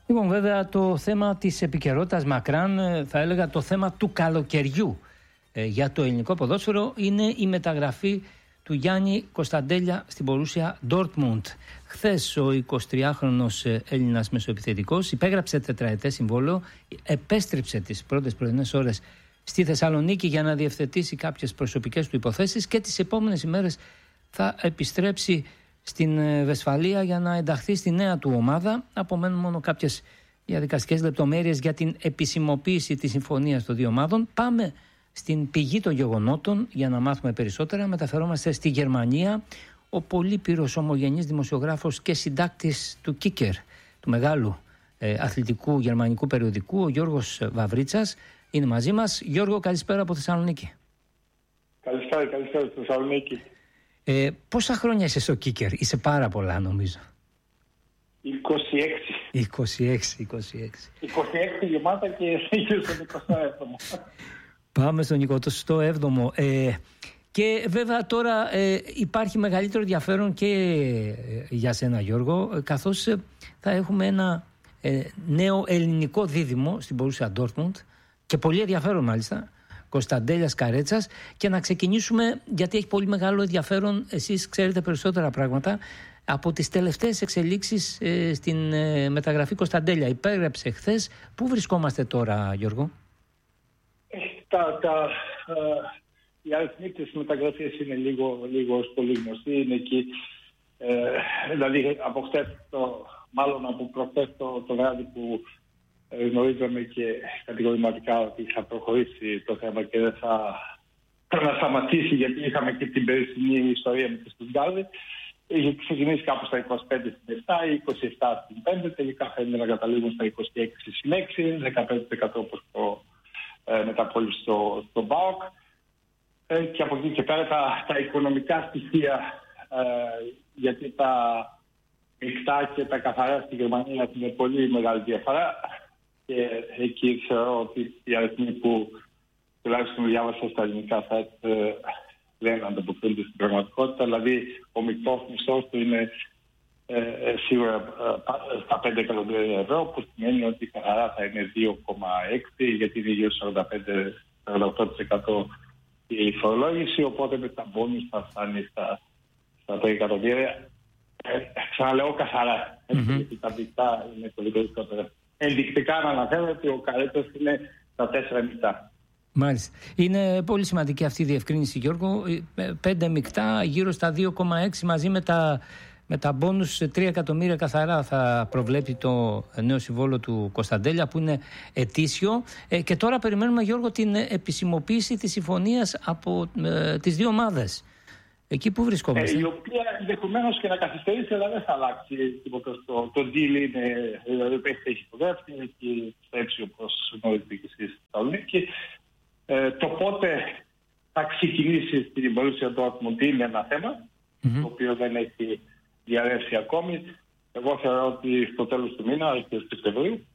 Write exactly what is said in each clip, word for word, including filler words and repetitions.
Λοιπόν, βέβαια το θέμα της επικαιρότητας μακράν, θα έλεγα το θέμα του καλοκαιριού ε, για το ελληνικό ποδόσφαιρο είναι η μεταγραφή του Γιάννη Κωνσταντέλια στην Borussia Dortmund. Χθες ο εικοσιτριάχρονος Έλληνας μεσοεπιθετικός υπέγραψε τετραετές συμβόλαιο, επέστρεψε τις πρώτες πρωινές ώρες στη Θεσσαλονίκη για να διευθετήσει κάποιες προσωπικές του υποθέσεις και τις επόμενες ημέρες θα επιστρέψει στην Βεσφαλία για να ενταχθεί στη νέα του ομάδα. Απομένουν μόνο κάποιες διαδικαστικές λεπτομέρειες για την επισημοποίηση της συμφωνίας των δύο ομάδων. Πάμε στην πηγή των γεγονότων για να μάθουμε περισσότερα. Μεταφερόμαστε στη Γερμανία. Ο πολύ πύρος ομογενής δημοσιογράφος και συντάκτης του Kicker, του μεγάλου ε, αθλητικού γερμανικού περιοδικού, ο Γιώργος Βαβρίτσας, είναι μαζί μας. Γιώργο, καλησπέρα από Θεσσαλονίκη. Καλησπέρα, καλησπέρα στη Θεσσαλονίκη. Ε, πόσα χρόνια είσαι στο Kicker? Είσαι πάρα πολλά, νομίζω. είκοσι έξι. είκοσι έξι, είκοσι έξι. είκοσι έξι γεμάτα και είσαι στον εικοστό έβδομο. Πάμε στον εικοστό έβδομο. Ε, και βέβαια τώρα ε, υπάρχει μεγαλύτερο ενδιαφέρον και ε, για σένα, Γιώργο, καθώς ε, θα έχουμε ένα ε, νέο ελληνικό δίδυμο στην Borussia Dortmund και πολύ ενδιαφέρον μάλιστα, Κωνσταντέλιας Καρέτσας, και να ξεκινήσουμε γιατί έχει πολύ μεγάλο ενδιαφέρον, εσείς ξέρετε περισσότερα πράγματα, από τις τελευταίες εξελίξεις ε, στην ε, μεταγραφή Κωνσταντέλια. Υπέγραψε χθες. Πού βρισκόμαστε τώρα, Γιώργο? Τα, τα, ε, οι αριθμοί της μεταγραφής είναι λίγο, λίγο πολύ γνωστοί. Είναι εκεί, ε, δηλαδή από χθες, το, μάλλον από προχθές το, το βράδυ που ε, γνωρίζαμε και κατηγορηματικά ότι θα προχωρήσει το θέμα και δεν θα, θα σταματήσει, γιατί είχαμε και την περσινή ιστορία με τη Στουτγκάρδη. Είχε ξεκινήσει κάπου στα είκοσι πέντε στην επτά, είκοσι επτά στην πέντε, τελικά φαίνεται να καταλήγουν στα είκοσι έξι στην έξι, δεκαπέντε τοις εκατό όπως το ε, μεταπόληση στο, στο ΠΑΟΚ. Ε, και από εκεί και πέρα τα, τα οικονομικά στοιχεία, ε, γιατί τα μεικτά και τα καθαρά στη Γερμανία είναι πολύ μεγάλη διαφορά, και εκεί ξέρω ότι οι αριθμοί που τουλάχιστον διάβασα στα ελληνικά site ε, δεν ανταποκρίνονται στην πραγματικότητα. Δηλαδή ο μεικτός μισθός του είναι ε, ε, σίγουρα ε, στα πέντε εκατομμύρια ευρώ, που σημαίνει ότι καθαρά θα είναι δύο κόμμα έξι, γιατί είναι γύρω στο σαράντα πέντε με σαράντα οκτώ τοις εκατό η φορολόγηση, οπότε με τα μπόνους θα φτάνει στα, στα τρία εκατομμύρια. Ε, ξαναλέω καθαρά, mm-hmm. γιατί τα μεικτά είναι πολύ περισσότερα. Ενδεικτικά να αναφέρω ότι ο Καρέτσας είναι στα τέσσερα μεικτά. Μάλιστα. Είναι πολύ σημαντική αυτή η διευκρίνηση, Γιώργο. Πέντε μεικτά, γύρω στα δύο κόμμα έξι, μαζί με τα, με τα μπόνους τρία εκατομμύρια καθαρά θα προβλέπει το νέο συμβόλαιο του Κωνσταντέλια, που είναι ετήσιο. Ε, και τώρα περιμένουμε, Γιώργο, την επισημοποίηση της συμφωνίας από ε, τις δύο ομάδες. Εκεί που βρισκόμαστε. Ε, η οποία ενδεχομένως και να καθυστερήσει, αλλά δεν θα αλλάξει τίποτα. Το, το deal είναι, δηλαδή έχει το δεύτερο, έχει στρέψει όπως γνωρίζετε και εσείς στη Θεσσαλονίκη. Ε, το πότε θα ξεκινήσει στην Borussia Dortmund είναι ένα θέμα, mm-hmm. το οποίο δεν έχει διαρρεύσει ακόμη. Εγώ θεωρώ ότι στο τέλος του μήνα, αρχές Σεπτεμβρίου,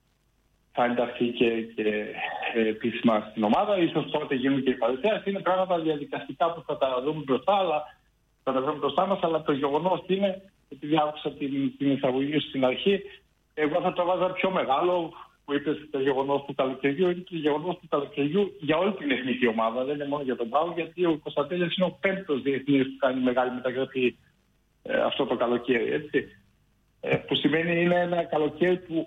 θα ενταχθεί και, και επίσημα στην ομάδα. Ίσως τότε γίνουν και οι παρουσιάσεις. Είναι πράγματα διαδικαστικά που θα τα δούμε μπροστά, αλλά θα τα δούμε μπροστά μας. Αλλά το γεγονός είναι, επειδή άκουσα την, την εισαγωγή στην αρχή, εγώ θα το βάζα πιο μεγάλο, που είπες το γεγονός του καλοκαιριού. Είναι το γεγονός του καλοκαιριού για όλη την εθνική ομάδα, δεν είναι μόνο για τον ΠΑΟΚ, γιατί ο Κωνσταντέλιας είναι ο πέμπτος διεθνής που κάνει μεγάλη μεταγραφή ε, αυτό το καλοκαίρι. Έτσι. Ε, που σημαίνει είναι ένα καλοκαίρι που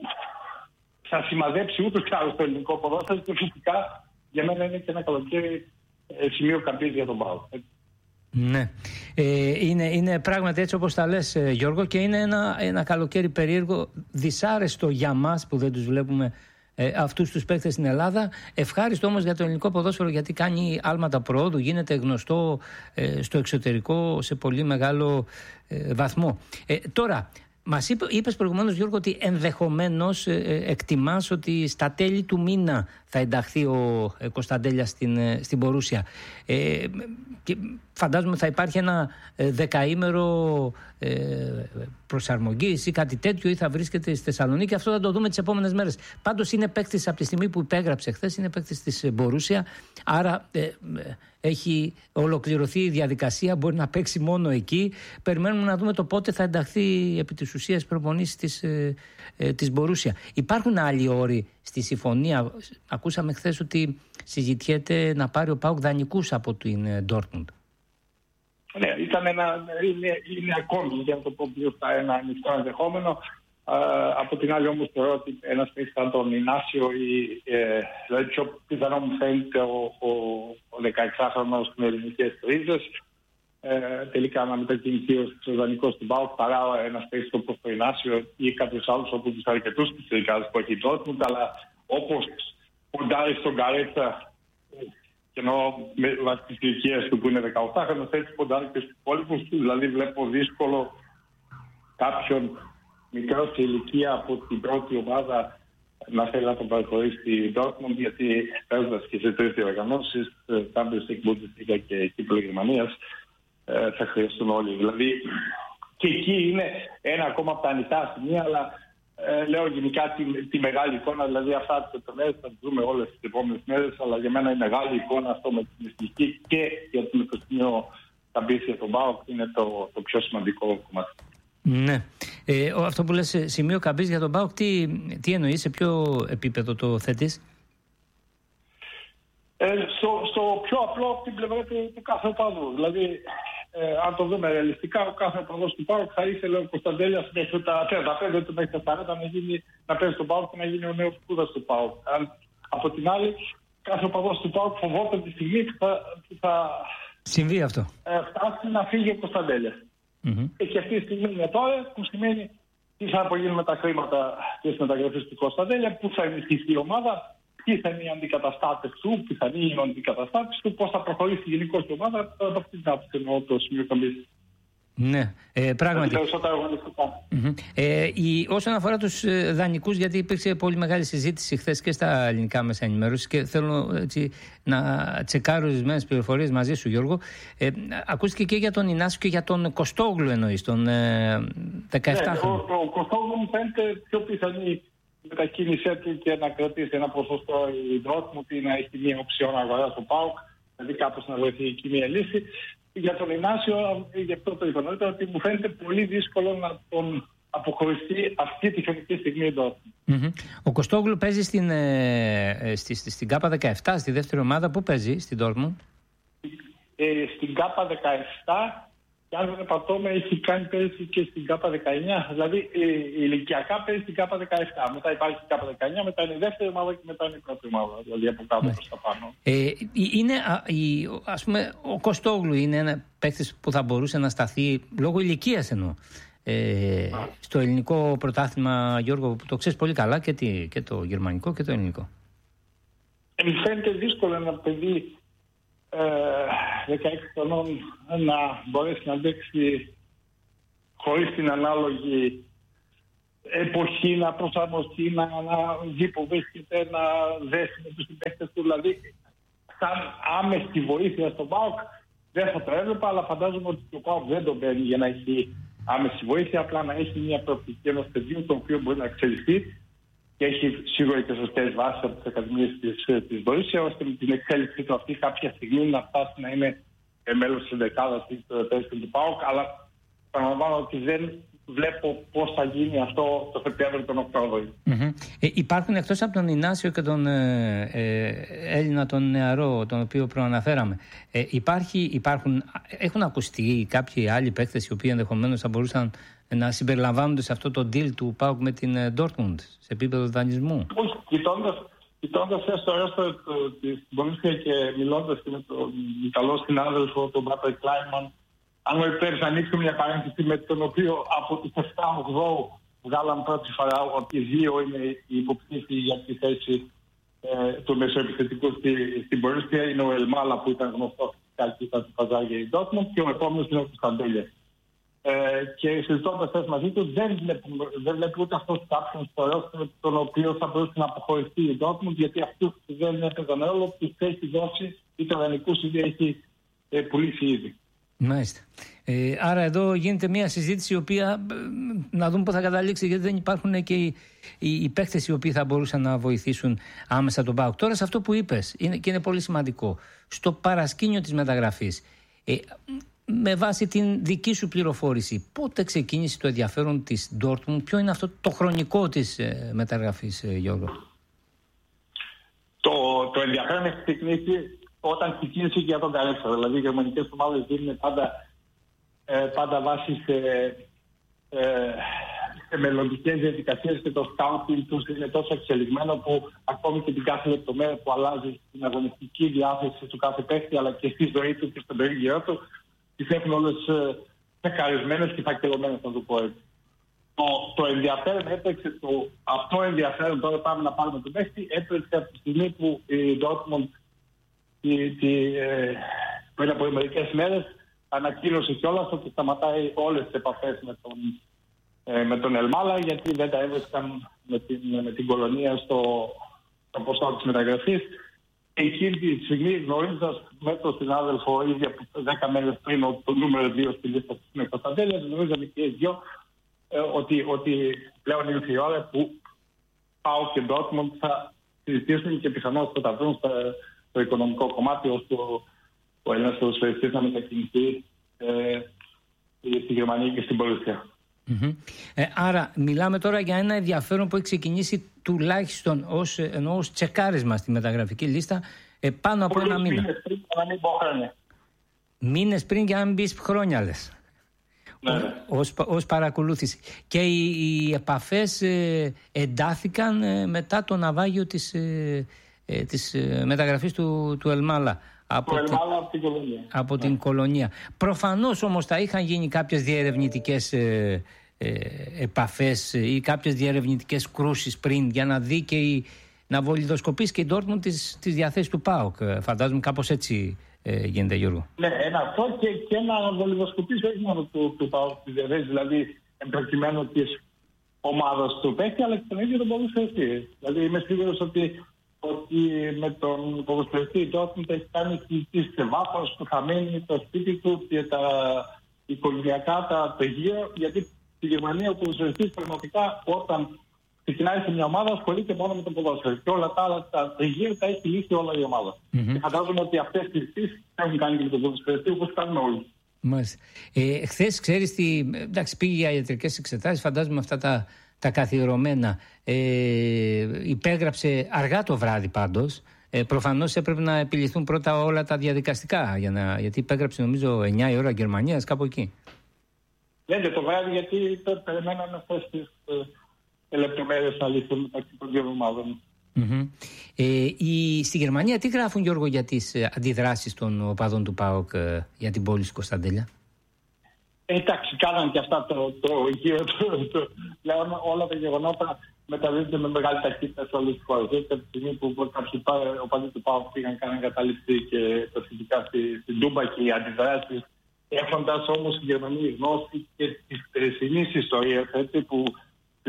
θα σημαδέψει ούτως κι άλλως το ελληνικό ποδόσφαιρο, και φυσικά για μένα είναι και ένα καλοκαίρι ε, σημείο καμπής για τον ΠΑΟΚ. Ναι, ε, είναι, είναι πράγματι έτσι όπως τα λες, ε, Γιώργο, και είναι ένα, ένα καλοκαίρι περίεργο, δυσάρεστο για μας που δεν τους βλέπουμε ε, αυτούς τους παίκτες στην Ελλάδα. Ευχάριστο όμως για το ελληνικό ποδόσφαιρο, γιατί κάνει άλματα προόδου, γίνεται γνωστό ε, στο εξωτερικό σε πολύ μεγάλο ε, βαθμό. Ε, τώρα, μας είπε, είπες προηγουμένως, Γιώργο, ότι ενδεχομένως ε, εκτιμάς ότι στα τέλη του μήνα θα ενταχθεί ο ε, Κωνσταντέλιας στην, ε, στην Borussia. Ε, και φαντάζομαι θα υπάρχει ένα ε, δεκαήμερο ε, προσαρμογής ή κάτι τέτοιο, ή θα βρίσκεται στη Θεσσαλονίκη. Αυτό θα το δούμε τις επόμενες μέρες. Πάντως είναι παίκτης από τη στιγμή που υπέγραψε χθες, είναι παίκτης της Borussia. Άρα ε, έχει ολοκληρωθεί η διαδικασία, μπορεί να παίξει μόνο εκεί. Περιμένουμε να δούμε το πότε θα ενταχθεί επί της ουσίας προπονήσεις της, ε, ε, της Μπορούσια. Υπάρχουν άλλοι όροι στη συμφωνία? Ακούσαμε χθες ότι συζητιέται να πάρει ο ΠΑΟΚ δανεικούς από την Ντόρτμουντ. Ναι, ήταν ένα, είναι, είναι ακόμη, για να το πω πιο στα, ένα ανοιχτό ενδεχόμενο. Uh, από την άλλη όμως θεωρώ ότι ένας παίκτης σαν τον Ινάσιο ή ε, δηλαδή πιο πιθανό μου φαίνεται ο, ο, ο δεκαεξάχρονος με ελληνικές ρίζες ε, τελικά να μετακινηθεί ως δανεικός του ΠΑΟΚ παρά ένας παίκτης όπως το Ινάσιο ή κάποιος άλλος από τους αρκετούς πιτσιρικάδες που έχει Dortmund, αλλά όπως ποντάρει στον Καρέτσα και ενώ με βάση τις ηλικίες του που είναι δεκαοκτάχρονος, έτσι ποντάρει και στους υπόλοιπους του, δηλαδή βλέπω δύσκολο κάποιον μικρό σε ηλικία από την πρώτη ομάδα να θέλει να τον παραχωρήσει στη Dortmund, γιατί παίζοντας και σε τρεις διοργανώσεις, Champions League, Bundesliga και Κύπελλο Γερμανίας, θα χρειαστούν όλοι. Δηλαδή και εκεί είναι ένα ακόμα από τα ανοιχτά σημεία, αλλά ε, λέω γενικά τη, τη μεγάλη εικόνα, δηλαδή αυτά τις λεπτομέρειες θα τις δούμε όλες τις επόμενες μέρες, αλλά για μένα η μεγάλη εικόνα αυτό με την εθνική και για το σημείο καμπής για τον ΠΑΟΚ είναι το, το πιο σημαντικό κομμάτι. Ναι. Ε, αυτό που λες σημείο καμπής για τον ΠΑΟΚ, τι, τι εννοείς, σε ποιο επίπεδο το θέτεις? Ε, στο, στο πιο απλό από την πλευρά του, του κάθε οπαδού. Δηλαδή, ε, αν το δούμε ρεαλιστικά, ο κάθε οπαδός του ΠΑΟΚ θα ήθελε ο Κωνσταντέλιας μέχρι τα τριάντα πέντε του μέχρι τα σαράντα να, γίνει, να παίζει τον ΠΑΟΚ και να γίνει ο νέος σπούδας του ΠΑΟΚ. Αν, από την άλλη, κάθε οπαδός του ΠΑΟΚ φοβόταν τη στιγμή που θα, που θα συμβεί αυτό. Ε, φτάσει να φύγει ο Κωνσταντέλιας. Mm-hmm. Και αυτή τη στιγμή είναι τώρα, που σημαίνει τι θα απογίνουν με τα χρήματα της μεταγραφής του Κωνσταντέλια, πού θα ενισχυθεί η ομάδα, ποιοι θα είναι οι αντικαταστάτες του, ποιοι θα είναι οι αντικαταστάτες του, πώς θα προχωρήσει γενικώ η ομάδα. Από αυτή την άποψη εννοώ το σημείο καμπής. Ναι, ε, πράγματι. Mm-hmm. Ε, η, όσον αφορά τους ε, δανεικούς, γιατί υπήρξε πολύ μεγάλη συζήτηση χθες και στα ελληνικά μέσα ενημέρωση και θέλω έτσι, να τσεκάρω ορισμένες πληροφορίες μαζί σου, Γιώργο. Ε, ακούστηκε και για τον Ινάσιο και για τον Κωστόγλου, εννοείς, τον ε, δεκαεφτάχρονο. Ναι, ο, ο Κωστόγλου μου φαίνεται πιο πιθανή μετακίνησή του και να κρατήσει ένα ποσοστό η Dortmund ή να έχει μια οψιόν αγορά στο ΠΑΟΚ, δηλαδή κάπως να βρεθεί εκεί μια λύση. Για τον Ινάσιο, γι' αυτό το είπα νωρίτερα, ότι μου φαίνεται πολύ δύσκολο να τον αποχωριστεί αυτή τη χρονική στιγμή εδώ. Mm-hmm. Ο Κωστόγλου παίζει στην, ε, στη, στη, στην ΚΑΠΑ δεκαεπτά, στη δεύτερη ομάδα. Πού παίζει, στην Dortmund? Ε, στην ΚΑΠΑ δεκαεπτά, και αν δεν επατώμε, έχει κάνει πέρυσι και στην ΚΑΠΑ δεκαεννιά. Δηλαδή ε, ηλικιακά παίζει στην ΚΑΠΑ δεκαεπτά. Μετά υπάρχει η ΚΑΠΑ δεκαεννιά, μετά είναι η δεύτερη ομάδα και μετά είναι η πρώτη ομάδα. Δηλαδή από κάτω προς τα πάνω. Ε, είναι, α, η, ας πούμε, ο Κωστόγλου είναι ένα παίκτης που θα μπορούσε να σταθεί, λόγω ηλικίας εννοώ, ε, στο ελληνικό πρωτάθλημα, Γιώργο, που το ξέρεις πολύ καλά, και, τι, και το γερμανικό και το ελληνικό. Ε, μου φαίνεται δύσκολο ένα παιδί δεκαέξι χρονών να μπορέσει να αντέξει χωρίς την ανάλογη εποχή, να προσαρμοστεί, να, να δει που βρίσκεται, να δέσει με τους συμπαίκτες του. Δηλαδή, σαν άμεση βοήθεια στον ΠΑΟΚ δεν θα το έβλεπα, αλλά φαντάζομαι ότι το ΠΑΟΚ δεν τον παίρνει για να έχει άμεση βοήθεια, απλά να έχει μια προοπτική ενός παιδιού το οποίο μπορεί να εξελιχθεί και έχει σίγουρα και σωστές βάσεις από τις ακαδημίες της, της Μπορούσια, ώστε με την εξέλιξή του αυτή κάποια στιγμή να φτάσει να είναι μέλος της δεκάδας ή του τέσσερις του ΠΑΟΚ, αλλά παραλαμβάνω ότι δεν βλέπω πώς θα γίνει αυτό το Σεπτέμβριο τον Οκτώβριο. Mm-hmm. Ε, υπάρχουν εκτός από τον Ινάσιο και τον ε, ε, Έλληνα τον νεαρό, τον οποίο προαναφέραμε, ε, υπάρχει, υπάρχουν, έχουν ακουστεί κάποιοι άλλοι παίκτες οι οποίοι ενδεχομένως θα μπορούσαν να συμπεριλαμβάνονται σε αυτό το deal του ΠΑΟΚ με την Dortmund σε επίπεδο δανεισμού? Όχι, κοιτώντας έστω έστω της Μπορούσια και μιλώντας και με τον καλό συνάδελφο, τον Πάτρικ Κλάιμαν, αν μου επιτρέπεις να ανοίξω μια παρένθεση, με τον οποίο από τις επτά ογδόου βγάλαν πρώτη φορά ότι οι δύο είναι οι υποψήφοι για τη θέση ε, του μεσοεπιθετικού στη, στην Μπορούσια. Είναι ο Ελμάλα που ήταν γνωστό φυσικά και ήταν στο παζάρι για η Dortmund, και ο επόμενος είναι ο Κωνσταντέλιας. Ε, και συζητώντας θες μαζί του, δεν βλέπει, δεν βλέπει ούτε αυτός κάποιον στο ρόλο τον οποίο θα μπορούσε να αποχωριστεί η Dortmund, γιατί αυτούς δεν έπαιζαν ρόλο, τους έχει δώσει είτε δανεικούς είτε έχει ε, πουλήσει ήδη. Μάλιστα. Ε, άρα εδώ γίνεται μια συζήτηση η οποία να δούμε πού θα καταλήξει, γιατί δεν υπάρχουν και οι, οι, οι παίκτες οι οποίοι θα μπορούσαν να βοηθήσουν άμεσα τον ΠΑΟΚ. Τώρα σε αυτό που είπες είναι, και είναι πολύ σημαντικό, στο παρασκήνιο της μεταγραφής, ε, με βάση την δική σου πληροφόρηση, πότε ξεκίνησε το ενδιαφέρον της Dortmund, ποιο είναι αυτό το χρονικό της ε, μεταγραφής, ε, Γιώργο? Το, το ενδιαφέρον έχει ξεκινήσει όταν ξεκίνησε και για τον Καλέξανδρο. Δηλαδή οι γερμανικές ομάδες δίνουν πάντα, ε, πάντα βάση σε, ε, σε μελλοντικές διαδικασίες και το scouting τους είναι τόσο εξελιγμένο που ακόμη και την κάθε λεπτομέρεια που αλλάζει στην αγωνιστική διάθεση του κάθε παίκτη αλλά και στη ζωή του και στον περίγυρό του, τις έχουν όλες ξεκαρισμένες και φακελωμένες, να το πω έτσι. Το, το ενδιαφέρον έπαιξε, το, αυτό ενδιαφέρον τώρα πάμε να πάρουμε τον παίκτη, έπαιξε από τη στιγμή που η Dortmund τη, τη, ε, πριν από μερικές μέρες ανακοίνωσε κιόλας ότι σταματάει όλες τις επαφές με τον, ε, με τον Ελμάλα, γιατί δεν τα έβρισκαν με την, με την κολονία στο, στο ποσό της μεταγραφής. Εκείνη τη στιγμή, γνωρίζοντας με τον συνάδελφο ήδη από δέκα μέρες πριν το νούμερο δύο στη λίστα της Κωνσταντέλια, γνωρίζαμε και οι δυο ε, ότι, ότι πλέον ήρθε η ώρα που ΠΑΟΚ και Dortmund θα συζητήσουν και πιθανώς θα τα βρουν στο οικονομικό κομμάτι, ώστε ο Έλληνας ποδοσφαιριστής να μετακινηθεί ε, στη Γερμανία και στην Πορουσία. Mm-hmm. Ε, άρα μιλάμε τώρα για ένα ενδιαφέρον που έχει ξεκινήσει τουλάχιστον ως, ενώ ως τσεκάρισμα στη μεταγραφική λίστα ε, πάνω από ένα μήνα. Μήνες πριν για να μην πω χρόνια. Μήνες πριν για να μην πεις χρόνια, λες. Ναι. Ως, ως παρακολούθηση. Και οι, οι επαφές ε, εντάθηκαν ε, μετά το ναυάγιο της, ε, ε, της ε, μεταγραφής του, του Ελμάλα. Από, την, από την κολονία. Από την κολονία. Προφανώς όμως θα είχαν γίνει κάποιες διερευνητικές ε, ε, επαφές ή κάποιες διερευνητικές κρούσεις πριν για να δει και η, να βολιδοσκοπήσει και η Dortmund τις, τις διαθέσεις του ΠΑΟΚ. Φαντάζομαι κάπως έτσι ε, γίνεται, Γιώργο. Ναι, ένα αυτό και, και να βολιδοσκοπήσει όχι μόνο του, του ΠΑΟΚ τις διαθέσεις, δηλαδή προκειμένου της ομάδας του παίκτη, αλλά και τον ίδιο τον ποδοσφαιριστή. Δηλαδή είμαι σίγουρος ότι ότι με τον ποδοσφαιριστή Dortmund έχει κάνει συζητήσεις σε βάθος που θα μείνει το σπίτι του και τα οικογενειακά τα πεγείο, γιατί στη Γερμανία ο ποδοσφαιριστής πραγματικά όταν ξεκινάει σε μια ομάδα ασχολείται μόνο με τον ποδόσφαιρο και όλα τα άλλα τα πεγεία τα έχει λύσει όλα η ομάδα. Mm-hmm. Και φαντάζομαι ότι αυτές τις συζητήσεις έχουν κάνει και με τον ποδοσφαιριστή όπως κάνουμε όλοι. Μάλιστα. Ε, χθες, ξέρεις, τι, εντάξει, πήγε για ιατρικές εξετάσεις, φαντάζομαι αυτά τα τα καθιερωμένα. Ε, υπέγραψε αργά το βράδυ πάντως. Ε, προφανώς έπρεπε να επιληθούν πρώτα όλα τα διαδικαστικά, για να, γιατί υπέγραψε νομίζω εννιά η ώρα Γερμανίας, κάπου εκεί. Λέτε το βράδυ γιατί περιμέναμε αυτές τις ε, λεπτομέρειες να λυθούν μεταξύ των δύο ομάδων. Mm-hmm. Ε, η, στη Γερμανία τι γράφουν, Γιώργο, για τις αντιδράσεις των οπαδών του ΠΑΟΚ ε, για την πόλη της Κωνσταντέλια? Εντάξει, κάναν και αυτά το, το γύρο του. Πλέον όλα τα γεγονότα μεταδίδονται με μεγάλη ταχύτητα σε όλες τις χώρες. Έτσι, από τη στιγμή που κάποιοι οπαδοί του ΠΑΟΚ πήγαν κάναν καταλήψη και τα σχετικά στη, στην Τούμπα και οι αντιδράσεις, έχοντας όμως οι Γερμανοί γνώση και της περσινής ιστορίας, έτσι, που